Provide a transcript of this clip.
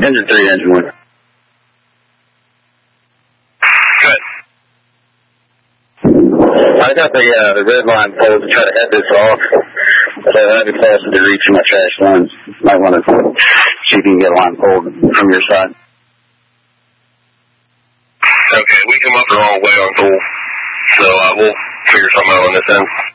Engine 3, engine 1. Good. I got the red line pole to try to head this off. So I'd be close to reaching my trash lines. Might want to see if you can get a line pulled from your side. Okay, we come up the wrong way on Gould, so we'll figure something out on this end.